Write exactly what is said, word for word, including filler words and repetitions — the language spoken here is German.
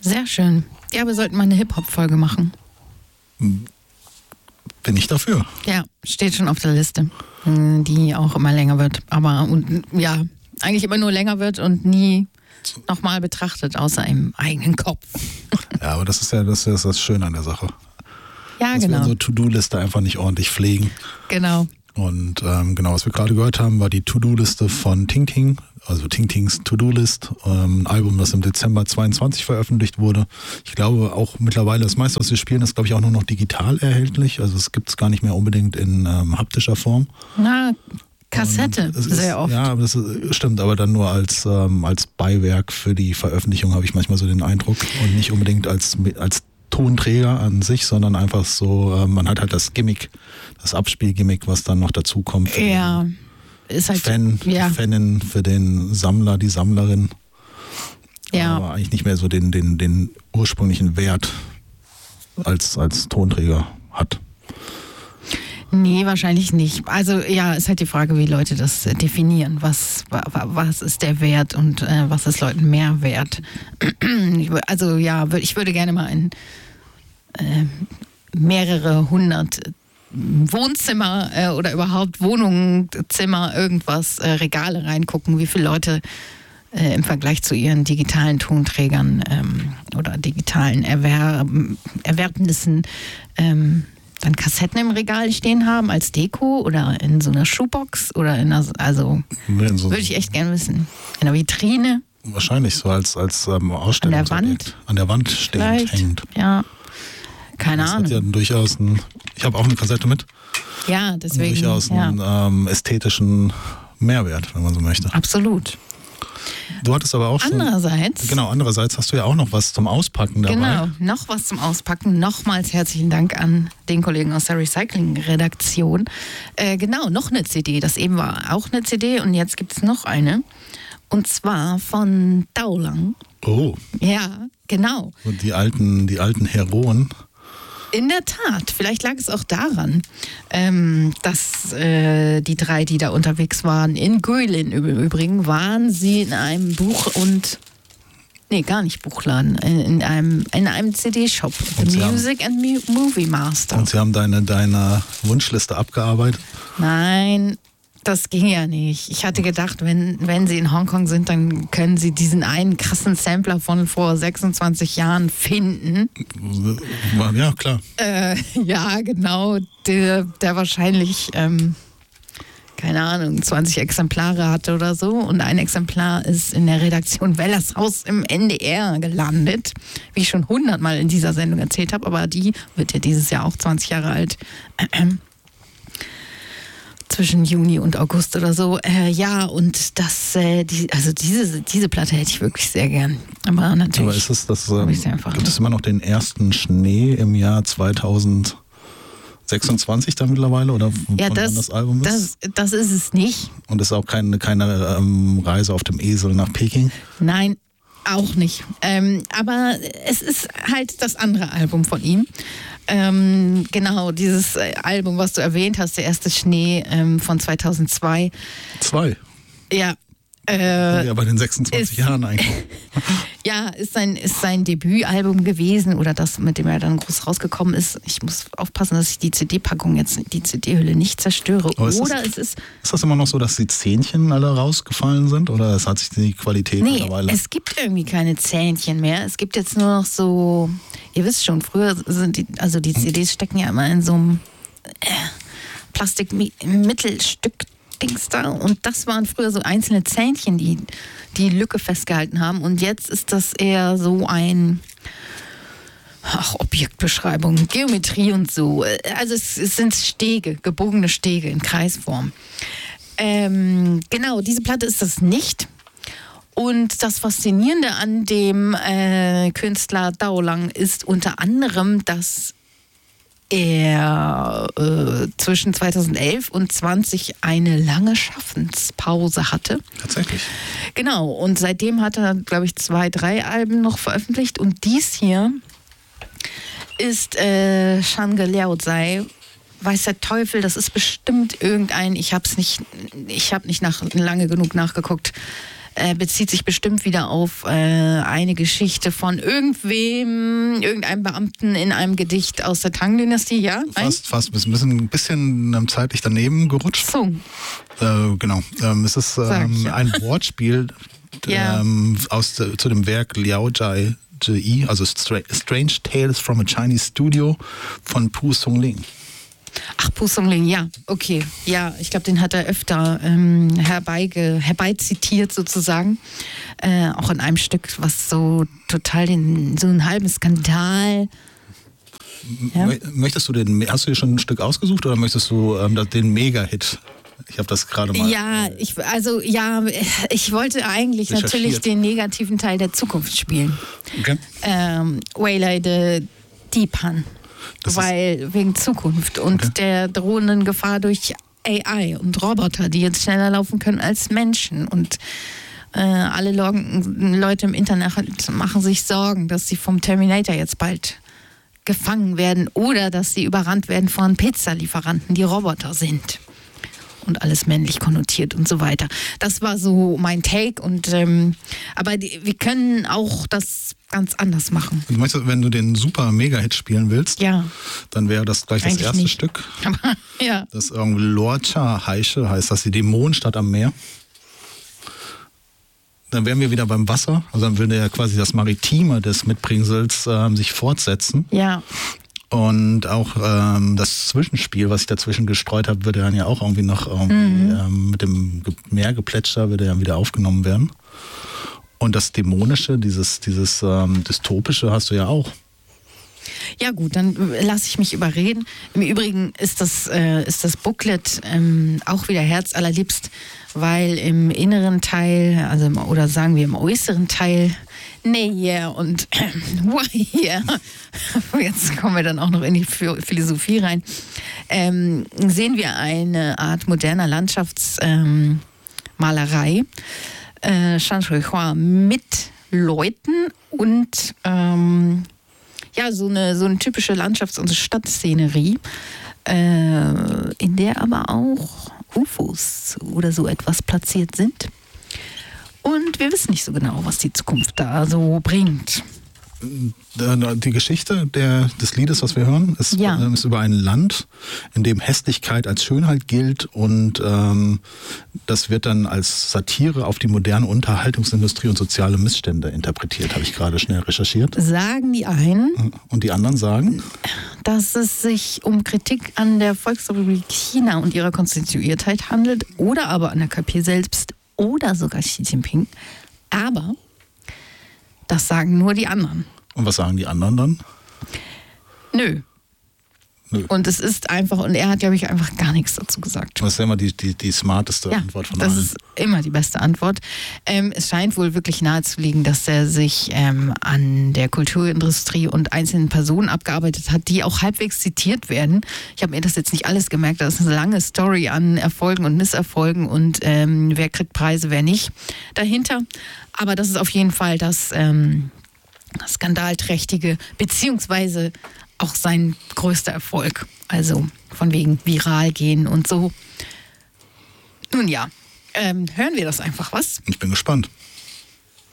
Sehr schön. Ja, wir sollten mal eine Hip-Hop-Folge machen. Bin ich dafür. Ja, steht schon auf der Liste, die auch immer länger wird. Aber und, ja, eigentlich immer nur länger wird und nie nochmal betrachtet, außer im eigenen Kopf. Ja, aber das ist ja das, ist das Schöne an der Sache. Ja, dass genau. wir unsere To-Do-Liste einfach nicht ordentlich pflegen. Genau. Und ähm, genau, was wir gerade gehört haben, war die To-Do-Liste von Ting Ting, also Ting Tings To-Do-List, ähm, ein Album, das im Dezember zweiundzwanzig veröffentlicht wurde. Ich glaube auch mittlerweile, das meiste, was wir spielen, ist glaube ich auch nur noch digital erhältlich. Also es gibt es gar nicht mehr unbedingt in ähm, haptischer Form. Na, Kassette, sehr ist, oft. Ja, das ist, stimmt, aber dann nur als, ähm, als Beiwerk für die Veröffentlichung, habe ich manchmal so den Eindruck. Und nicht unbedingt als, als Tonträger an sich, sondern einfach so, äh, man hat halt das Gimmick, das Abspielgimmick, was dann noch dazu kommt. Für ja, ist halt Fan, ja. Fanin, für den Sammler, die Sammlerin. Ja. Aber eigentlich nicht mehr so den, den, den ursprünglichen Wert als, als Tonträger hat. Nee, wahrscheinlich nicht. Also ja, ist halt die Frage, wie Leute das äh, definieren. Was, wa, was ist der Wert und äh, was ist Leuten mehr wert? Also ja, ich würde gerne mal in äh, mehrere hundert Wohnzimmer äh, oder überhaupt Wohnungen, Zimmer, irgendwas, äh, Regale reingucken, wie viele Leute äh, im Vergleich zu ihren digitalen Tonträgern ähm, oder digitalen Erwerb Erwerbnissen ähm, dann Kassetten im Regal stehen haben als Deko oder in so einer Schuhbox oder in einer, also In so, würde ich echt gerne wissen. In einer Vitrine. Wahrscheinlich so als, als ähm, Ausstellung. An der Wand. An der Wand stehend, Vielleicht. hängend. Ja, keine Das Ahnung. hat ja durchaus ein, ich habe auch eine Kassette mit, Ja, deswegen. durchaus Ja. einen ähm, ästhetischen Mehrwert, wenn man so möchte. Absolut. Du hattest aber auch schon... Andererseits. Genau, andererseits hast du ja auch noch was zum Auspacken dabei. Genau, noch was zum Auspacken. Nochmals herzlichen Dank an den Kollegen aus der Recycling-Redaktion. Äh, genau, noch eine C D. Das eben war auch eine C D und jetzt gibt es noch eine. Und zwar von Dao Lang. Oh, Ja, genau. und die alten, die alten Heroen. In der Tat, vielleicht lag es auch daran, ähm, dass äh, die drei, die da unterwegs waren, in Guilin im Übrigen, waren sie in einem Buch- und, nee, gar nicht Buchladen, in, in einem, in einem C D-Shop, Und The sie haben- Music and Mu- Movie Master. Und sie haben deine, deine Wunschliste abgearbeitet. Nein, das ging ja nicht. Ich hatte gedacht, wenn, wenn sie in Hongkong sind, dann können sie diesen einen krassen Sampler von vor sechsundzwanzig Jahren finden. Ja, klar. Äh, ja, genau, der, der wahrscheinlich, ähm, keine Ahnung, zwanzig Exemplare hatte oder so. Und ein Exemplar ist in der Redaktion Wellershaus im N D R gelandet, wie ich schon hundertmal in dieser Sendung erzählt habe. Aber die wird ja dieses Jahr auch zwanzig Jahre alt. Ähm, zwischen Juni und August oder so. Äh, ja, und das, äh, die, also diese, diese Platte hätte ich wirklich sehr gern. Aber natürlich. Aber ist es das, ähm, ich sie einfach gibt es immer noch den ersten Schnee im Jahr zweitausendsechsundzwanzig dann mittlerweile? Oder von ja, wann das, das Album ist? das, das ist es nicht. Und ist auch keine, keine ähm, Reise auf dem Esel nach Peking? Nein, auch nicht. Ähm, aber es ist halt das andere Album von ihm. Ähm, genau, dieses äh, Album, was du erwähnt hast, der erste Schnee ähm, von zweitausendzwei. Zwei. Ja. Äh, Ja, bei den sechsundzwanzig ist- Jahren eigentlich. Ja, ist sein, ist sein Debütalbum gewesen oder das, mit dem er dann groß rausgekommen ist. Ich muss aufpassen, dass ich die C D-Packung jetzt, die C D-Hülle nicht zerstöre. Aber ist Oder das- es ist. Ist das immer noch so, dass die Zähnchen alle rausgefallen sind? Oder es hat sich die Qualität Nee, mittlerweile... es gibt irgendwie keine Zähnchen mehr. Es gibt jetzt nur noch so, ihr wisst schon, früher sind die, also die C Ds stecken ja immer in so einem äh, Plastikmittelstück. Dings da. Und das waren früher so einzelne Zähnchen, die die Lücke festgehalten haben. Und jetzt ist das eher so ein ach, Objektbeschreibung, Geometrie und so. Also es, es sind Stege, gebogene Stege in Kreisform. Ähm, genau, diese Platte ist das nicht. Und das Faszinierende an dem äh, Künstler Dao Lang ist unter anderem, dass er äh, zwischen zweitausendelf und zwanzig eine lange Schaffenspause hatte. Tatsächlich. Genau, und seitdem hat er, glaube ich, zwei, drei Alben noch veröffentlicht. Und dies hier ist äh, Shangge Liao Zai. Weiß der Teufel, das ist bestimmt irgendein, ich habe es nicht, ich habe nicht nach, lange genug nachgeguckt, äh, bezieht sich bestimmt wieder auf äh, eine Geschichte von irgendwem, irgendeinem Beamten in einem Gedicht aus der Tang-Dynastie, ja? Fast, fast. Wir sind ein bisschen ähm, zeitlich daneben gerutscht. So. Äh, genau. Ähm, es ist ähm, ja. ein Wortspiel Ja. ähm, aus, de, zu dem Werk Liao Jai Ji, also Stra- Strange Tales from a Chinese Studio von Pu Songling. Ach, Pu Songling, ja, okay. Ja, ich glaube, den hat er öfter ähm, herbeige, herbeizitiert sozusagen. Äh, auch in einem Stück, was so total den, so einen halben Skandal. Ja. Möchtest du den, hast du dir schon ein Stück ausgesucht oder möchtest du ähm, den Mega-Hit? Ich habe das gerade mal. Ja, ich, also ja, ich wollte eigentlich natürlich den negativen Teil der Zukunft spielen. Okay. Ähm, Waylay de Dipan. Weil wegen Zukunft und okay. der drohenden Gefahr durch A I und Roboter, die jetzt schneller laufen können als Menschen. Und äh, alle Leute im Internet machen sich Sorgen, dass sie vom Terminator jetzt bald gefangen werden oder dass sie überrannt werden von Pizzalieferanten, die Roboter sind. Und alles männlich konnotiert und so weiter. Das war so mein Take. Und ähm, aber die, wir können auch das ganz anders machen. Du meinst, wenn du den super Mega-Hit spielen willst, ja. dann wäre das gleich Eigentlich das erste nicht. Stück. Aber, ja. Das irgendwie Lorcha Heische heißt das, die Dämonenstadt am Meer. Dann wären wir wieder beim Wasser. Also dann würde ja quasi das Maritime des Mitbringsels ähm, sich fortsetzen. Ja. Und auch ähm, das Zwischenspiel, was ich dazwischen gestreut habe, würde dann ja auch irgendwie noch irgendwie, mhm. ähm, mit dem Meergeplätscher würde ja wieder aufgenommen werden. Und das Dämonische, dieses, dieses ähm, Dystopische hast du ja auch. Ja gut, dann lasse ich mich überreden. Im Übrigen ist das, äh, ist das Booklet ähm, auch wieder herzallerliebst, weil im inneren Teil, also im, oder sagen wir im äußeren Teil, Nähe und why here, jetzt kommen wir dann auch noch in die Philosophie rein, ähm, sehen wir eine Art moderner Landschaftsmalerei, ähm, äh, Shanshui-Hua, mit Leuten und ähm, ja, so eine, so eine typische Landschafts- und Stadtszenerie, äh, in der aber auch U F Os oder so etwas platziert sind. Und wir wissen nicht so genau, was die Zukunft da so bringt. Die Geschichte der, des Liedes, was wir hören, ist, ja. äh, ist über ein Land, in dem Hässlichkeit als Schönheit gilt und ähm, das wird dann als Satire auf die moderne Unterhaltungsindustrie und soziale Missstände interpretiert, habe ich gerade schnell recherchiert. Sagen die einen. Und die anderen sagen? Dass es sich um Kritik an der Volksrepublik China und ihrer Konstituiertheit handelt oder aber an der K P selbst oder sogar Xi Jinping. Aber das sagen nur die anderen. Und was sagen die anderen dann? Nö. Nö. Und es ist einfach, und er hat, glaube ich, einfach gar nichts dazu gesagt. Das ist ja immer die, die, die smarteste ja, Antwort von das allen. Das ist immer die beste Antwort. Ähm, es scheint wohl wirklich nahezulegen, dass er sich ähm, an der Kulturindustrie und einzelnen Personen abgearbeitet hat, die auch halbwegs zitiert werden. Ich habe mir das jetzt nicht alles gemerkt, da ist eine lange Story an Erfolgen und Misserfolgen und ähm, wer kriegt Preise, wer nicht dahinter. Aber das ist auf jeden Fall das, ähm, das skandalträchtige, beziehungsweise auch sein größter Erfolg. Also von wegen viral gehen und so. Nun ja, ähm, hören wir das einfach, was? Ich bin gespannt.